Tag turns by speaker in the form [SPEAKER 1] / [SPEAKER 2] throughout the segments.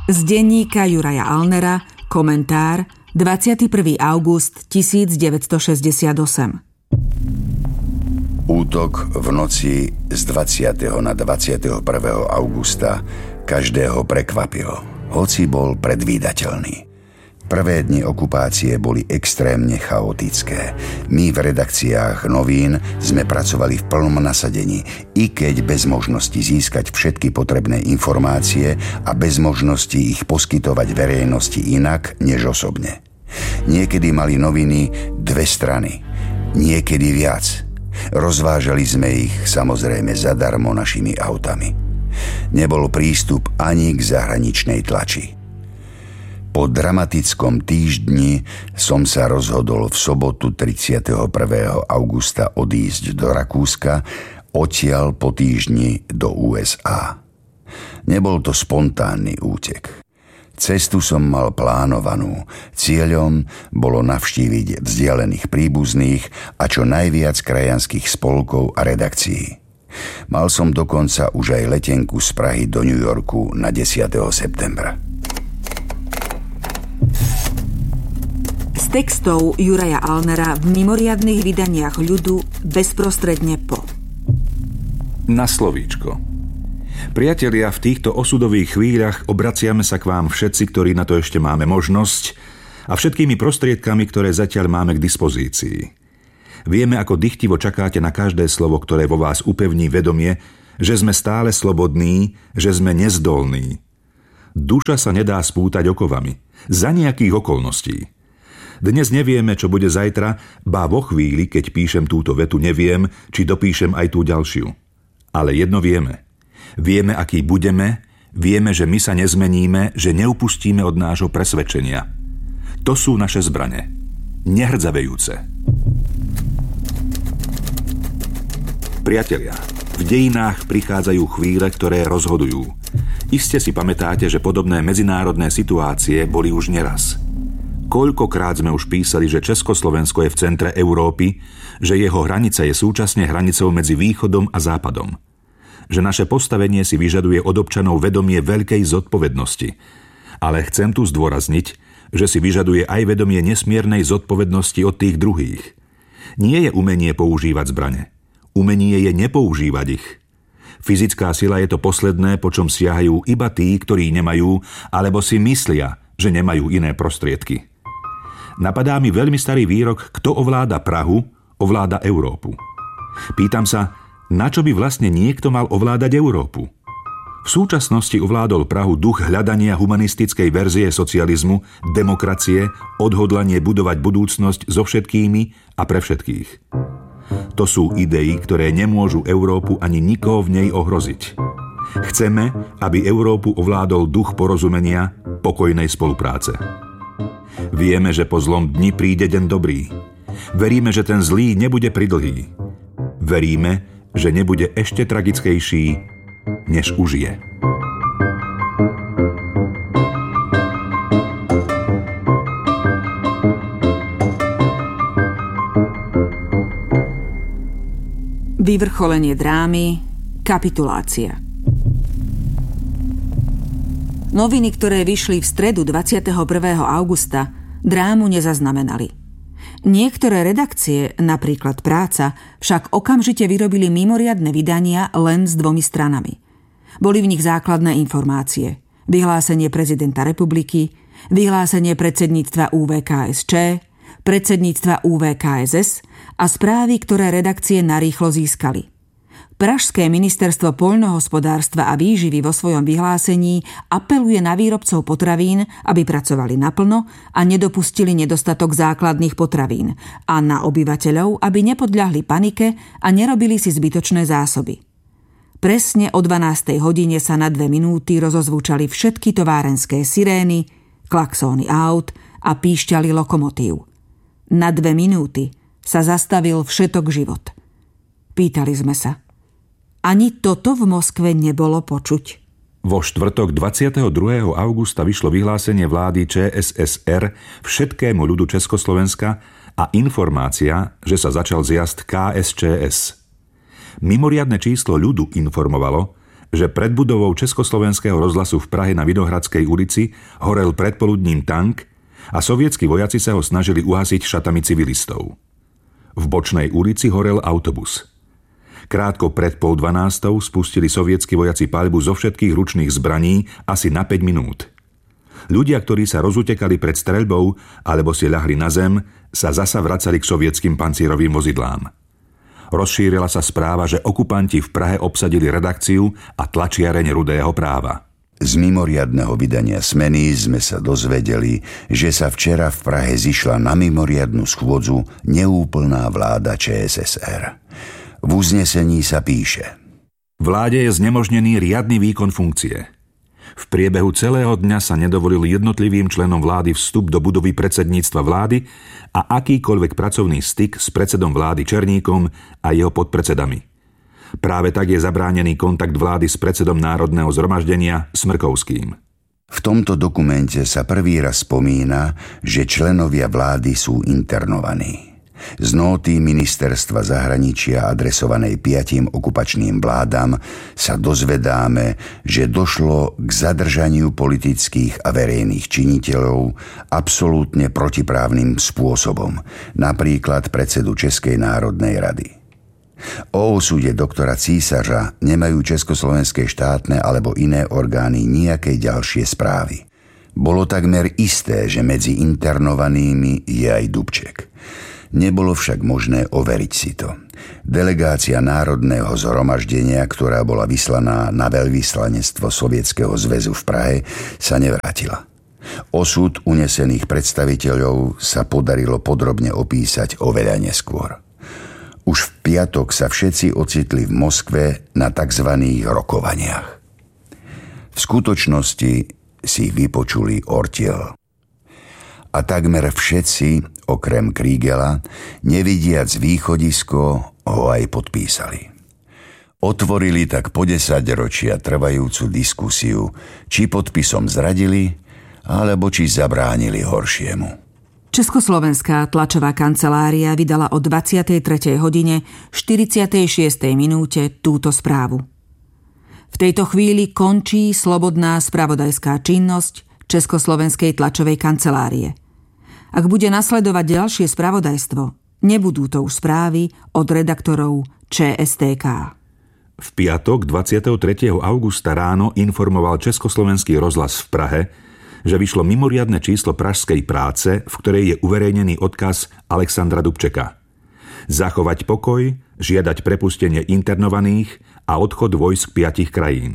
[SPEAKER 1] Z denníka Juraja Alnera, komentár, 21. august 1968.
[SPEAKER 2] Útok v noci z 20. na 21. augusta každého prekvapil, hoci bol predvídateľný. Prvé dni okupácie boli extrémne chaotické. My v redakciách novín sme pracovali v plnom nasadení, i keď bez možnosti získať všetky potrebné informácie a bez možnosti ich poskytovať verejnosti inak než osobne. Niekedy mali noviny 2 strany, niekedy viac. Rozvážali sme ich samozrejme zadarmo našimi autami. Nebol prístup ani k zahraničnej tlači. Po dramatickom týždni som sa rozhodol v sobotu 31. augusta odísť do Rakúska, odtiaľ po týždni do USA. Nebol to spontánny útek. Cestu som mal plánovanú. Cieľom bolo navštíviť vzdialených príbuzných a čo najviac krajanských spolkov a redakcií. Mal som dokonca už aj letenku z Prahy do New Yorku na 10. septembra.
[SPEAKER 1] Z textov Juraja Alnera v mimoriadnych vydaniach Ľudu bezprostredne po.
[SPEAKER 3] Na slovíčko. Priatelia, v týchto osudových chvíľach obraciame sa k vám všetci, ktorí na to ešte máme možnosť a všetkými prostriedkami, ktoré zatiaľ máme k dispozícii. Vieme, ako dychtivo čakáte na každé slovo, ktoré vo vás upevní vedomie, že sme stále slobodní, že sme nezdolní. Duša sa nedá spútať okovami. Za nejakých okolností. Dnes nevieme, čo bude zajtra, ba vo chvíli, keď píšem túto vetu, neviem, či dopíšem aj tú ďalšiu. Ale jedno vieme. Vieme, aký budeme, vieme, že my sa nezmeníme, že neupustíme od nášho presvedčenia. To sú naše zbrane. Nehrdzavejúce. Priatelia, v dejinách prichádzajú chvíle, ktoré rozhodujú. Iste si pamätáte, že podobné medzinárodné situácie boli už neraz. Koľkokrát sme už písali, že Československo je v centre Európy, že jeho hranica je súčasne hranicou medzi východom a západom. Že naše postavenie si vyžaduje od občanov vedomie veľkej zodpovednosti. Ale chcem tu zdôrazniť, že si vyžaduje aj vedomie nesmiernej zodpovednosti od tých druhých. Nie je umenie používať zbrane. Umenie je nepoužívať ich. Fyzická sila je to posledné, po čom siahajú iba tí, ktorí nemajú, alebo si myslia, že nemajú iné prostriedky. Napadá mi veľmi starý výrok, kto ovláda Prahu, ovláda Európu. Pýtam sa, na čo by vlastne niekto mal ovládať Európu? V súčasnosti ovládol Prahu duch hľadania humanistickej verzie socializmu, demokracie, odhodlanie budovať budúcnosť so všetkými a pre všetkých. To sú idei, ktoré nemôžu Európu ani nikoho v nej ohroziť. Chceme, aby Európu ovládol duch porozumenia, pokojnej spolupráce. Vieme, že po zlom dni príde deň dobrý. Veríme, že ten zlý nebude pridlhý. Veríme, že nebude ešte tragickejší, než už je.
[SPEAKER 1] Vyvrcholenie drámy, kapitulácia. Noviny, ktoré vyšli v stredu 21. augusta, drámu nezaznamenali. Niektoré redakcie, napríklad Práca, však okamžite vyrobili mimoriadne vydania len s 2 stranami. Boli v nich základné informácie. Vyhlásenie prezidenta republiky, vyhlásenie predsedníctva UVKSČ, predsedníctva UVKSS a správy, ktoré redakcie narýchlo získali. Pražské ministerstvo poľnohospodárstva a výživy vo svojom vyhlásení apeluje na výrobcov potravín, aby pracovali naplno a nedopustili nedostatok základných potravín a na obyvateľov, aby nepodľahli panike a nerobili si zbytočné zásoby. Presne o 12. hodine sa na 2 minúty rozozvúčali všetky továrenské sirény, klaxóny aut a píšťaly lokomotív. Na 2 minúty sa zastavil všetok život. Pýtali sme sa. Ani toto v Moskve nebolo počuť.
[SPEAKER 3] Vo štvrtok 22. augusta vyšlo vyhlásenie vlády ČSSR všetkému ľudu Československa a informácia, že sa začal zjazd KSČS. Mimoriadne číslo ľudu informovalo, že pred budovou Československého rozhlasu v Prahe na Vinohradskej ulici horel predpoludním tank a sovietski vojaci sa ho snažili uhasiť šatami civilistov. V bočnej ulici horel autobus. Krátko pred 11:30 spustili sovietski vojaci paľbu zo všetkých ručných zbraní asi na 5 minút. Ľudia, ktorí sa rozutekali pred streľbou alebo si ľahli na zem, sa zasa vracali k sovietským pancírovým vozidlám. Rozšírila sa správa, že okupanti v Prahe obsadili redakciu a tlačiareň Rudého práva.
[SPEAKER 2] Z mimoriadneho vydania Smeny sme sa dozvedeli, že sa včera v Prahe zišla na mimoriadnu schôdzu neúplná vláda ČSSR. V uznesení sa píše:
[SPEAKER 3] Vláde je znemožnený riadny výkon funkcie. V priebehu celého dňa sa nedovolil jednotlivým členom vlády vstup do budovy predsedníctva vlády a akýkoľvek pracovný styk s predsedom vlády Černíkom a jeho podpredsedami. Práve tak je zabránený kontakt vlády s predsedom Národného zhromaždenia Smrkovským.
[SPEAKER 2] V tomto dokumente sa prvý raz spomína, že členovia vlády sú internovaní. Z nóty ministerstva zahraničia adresovanej 5 okupačným vládam sa dozvedáme, že došlo k zadržaniu politických a verejných činiteľov absolútne protiprávnym spôsobom, napríklad predsedu Českej národnej rady. O osude doktora Císařa nemajú československé štátne alebo iné orgány nejaké ďalšie správy. Bolo takmer isté, že medzi internovanými je aj Dubček. Nebolo však možné overiť si to. Delegácia Národného zhromaždenia, ktorá bola vyslaná na veľvyslanectvo Sovietskeho zväzu v Prahe, sa nevrátila. Osud unesených predstaviteľov sa podarilo podrobne opísať oveľa neskôr. Už v piatok sa všetci ocitli v Moskve na tzv. Rokovaniach. V skutočnosti si vypočuli ortiel. A takmer všetci, okrem Krígela, nevidiac východisko, ho aj podpísali. Otvorili tak po 10 ročia trvajúcu diskusiu, či podpisom zradili, alebo či zabránili horšiemu.
[SPEAKER 1] Československá tlačová kancelária vydala o 23:46 minúte túto správu. V tejto chvíli končí slobodná spravodajská činnosť Československej tlačovej kancelárie. Ak bude nasledovať ďalšie spravodajstvo, nebudú to už správy od redaktorov ČSTK.
[SPEAKER 3] V piatok 23. augusta ráno informoval Československý rozhlas v Prahe, že vyšlo mimoriadne číslo Pražskej práce, v ktorej je uverejnený odkaz Alexandra Dubčeka. Zachovať pokoj, žiadať prepustenie internovaných a odchod vojsk 5 krajín.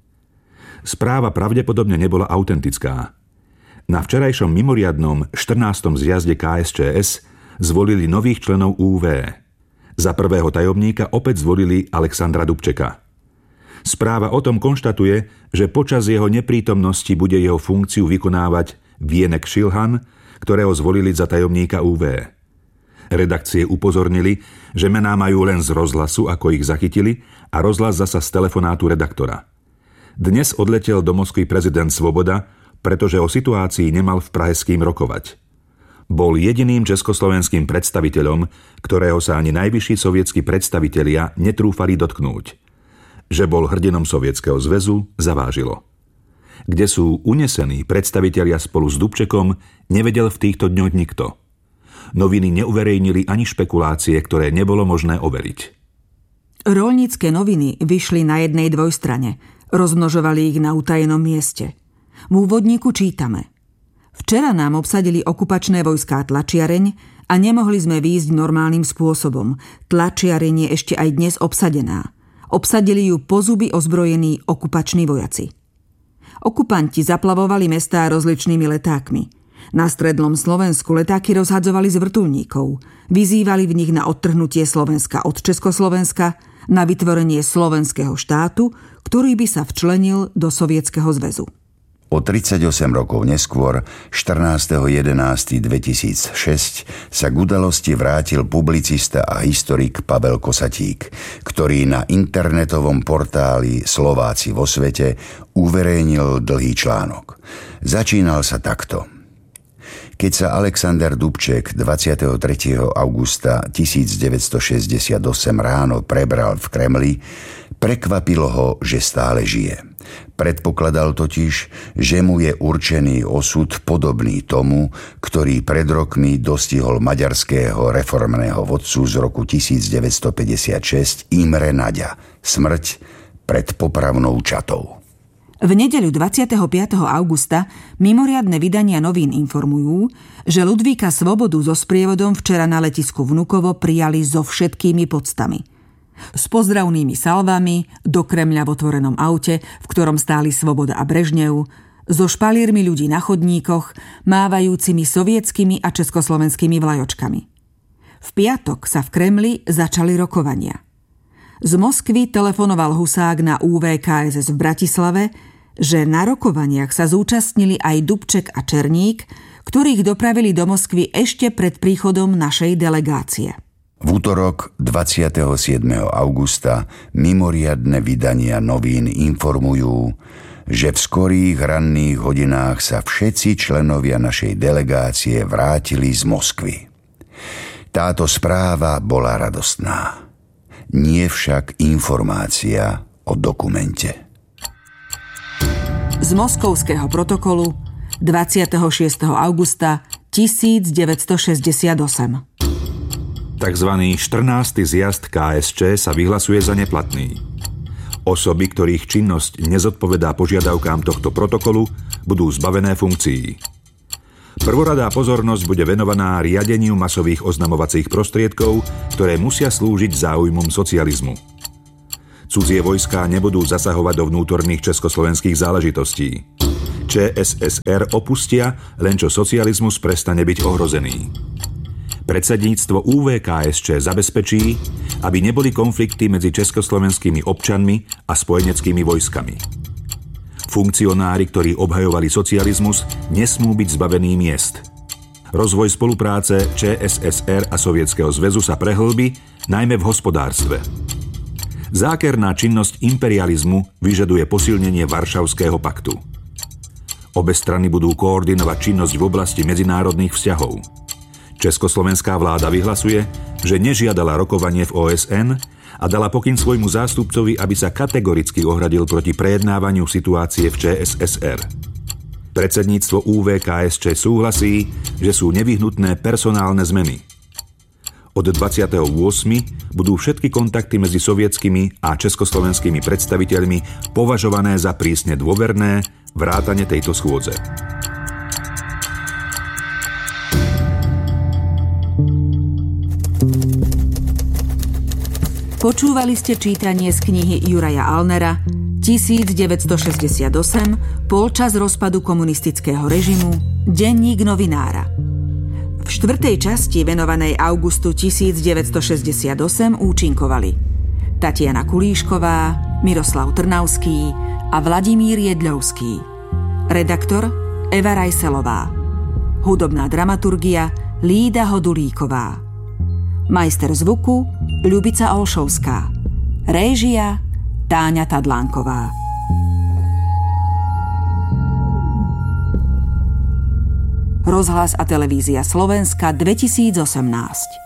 [SPEAKER 3] Správa pravdepodobne nebola autentická. Na včerajšom mimoriadnom 14. zjazde KSČS zvolili nových členov UV. Za prvého tajomníka opäť zvolili Alexandra Dubčeka. Správa o tom konštatuje, že počas jeho neprítomnosti bude jeho funkciu vykonávať Vienek Šilhan, ktorého zvolili za tajomníka UV. Redakcie upozornili, že mená majú len z rozhlasu, ako ich zachytili, a rozhlas zasa z telefonátu redaktora. Dnes odletel do Moskvy prezident Svoboda, pretože o situácii nemal v Prahe s kým rokovať. Bol jediným československým predstaviteľom, ktorého sa ani najvyšší sovietskí predstavitelia netrúfali dotknúť. Že bol hrdinom Sovietskeho zväzu, zavážilo. Kde sú unesení predstavitelia spolu s Dubčekom, nevedel v týchto dňoch nikto. Noviny neuverejnili ani špekulácie, ktoré nebolo možné overiť.
[SPEAKER 1] Roľnícke noviny vyšli na jednej dvojstrane. Rozmnožovali ich na utajenom mieste. V úvodníku čítame: Včera nám obsadili okupačné vojská tlačiareň a nemohli sme výjsť normálnym spôsobom. Tlačiareň je ešte aj dnes obsadená. Obsadili ju po zuby ozbrojení okupační vojaci. Okupanti zaplavovali mestá rozličnými letákmi. Na strednom Slovensku letáky rozhadzovali z vrtuľníkov. Vyzývali v nich na odtrhnutie Slovenska od Československa, na vytvorenie slovenského štátu, ktorý by sa včlenil do Sovietskeho zväzu.
[SPEAKER 2] O 38 rokov neskôr, 14.11.2006, sa k udalosti vrátil publicista a historik Pavel Kosatík, ktorý na internetovom portáli Slováci vo svete uverejnil dlhý článok. Začínal sa takto. Keď sa Alexander Dubček 23. augusta 1968 ráno prebral v Kremli, prekvapilo ho, že stále žije. Predpokladal totiž, že mu je určený osud podobný tomu, ktorý pred rokmi dostihol maďarského reformného vodcu z roku 1956 Imre Naďa, smrť pred popravnou čatou.
[SPEAKER 1] V nedeľu 25. augusta mimoriadne vydania novín informujú, že Ludvíka Svobodu so sprievodom včera na letisku Vnukovo prijali so všetkými poctami. S pozdravnými salvami, do Kremľa v otvorenom aute, v ktorom stáli Svoboda a Brežnev, so špalírmi ľudí na chodníkoch, mávajúcimi sovietskými a československými vlajočkami. V piatok sa v Kremli začali rokovania. Z Moskvy telefonoval Husák na UVKSS v Bratislave, že na rokovaniach sa zúčastnili aj Dubček a Černík, ktorých dopravili do Moskvy ešte pred príchodom našej delegácie.
[SPEAKER 2] V útorok 27. augusta mimoriadne vydania novín informujú, že v skorých ranných hodinách sa všetci členovia našej delegácie vrátili z Moskvy. Táto správa bola radostná. Nie však informácia o dokumente.
[SPEAKER 1] Z Moskovského protokolu 26. augusta 1968.
[SPEAKER 3] Takzvaný 14. zjazd KSČ sa vyhlasuje za neplatný. Osoby, ktorých činnosť nezodpovedá požiadavkám tohto protokolu, budú zbavené funkcií. Prvoradá pozornosť bude venovaná riadeniu masových oznamovacích prostriedkov, ktoré musia slúžiť záujmom socializmu. Cudzie vojská nebudú zasahovať do vnútorných československých záležitostí. ČSSR opustia, len čo socializmus prestane byť ohrozený. Predsedníctvo UVKSČ zabezpečí, aby neboli konflikty medzi československými občanmi a spojeneckými vojskami. Funkcionári, ktorí obhajovali socializmus, nesmú byť zbavení miest. Rozvoj spolupráce ČSSR a Sovietskeho zväzu sa prehlbí, najmä v hospodárstve. Zákerná činnosť imperializmu vyžaduje posilnenie Varšavského paktu. Obe strany budú koordinovať činnosť v oblasti medzinárodných vzťahov. Československá vláda vyhlasuje, že nežiadala rokovanie v OSN a dala pokyn svojmu zástupcovi, aby sa kategoricky ohradil proti prejednávaniu situácie v ČSSR. Predsedníctvo UVKSČ súhlasí, že sú nevyhnutné personálne zmeny. Od 28. budú všetky kontakty medzi sovietskými a československými predstaviteľmi považované za prísne dôverné vrátane tejto schôdze.
[SPEAKER 1] Počúvali ste čítanie z knihy Juraja Alnera 1968, polčas rozpadu komunistického režimu, denník novinára. V 4. časti venovanej augustu 1968 účinkovali Tatiana Kulíšková, Miroslav Trnavský a Vladimír Jedľovský. Redaktor Eva Rajselová. Hudobná dramaturgia Lída Hodulíková. Majster zvuku Ľubica Olšovská. Réžia Táňa Tadlánková. Rozhlas a televízia Slovenska 2018.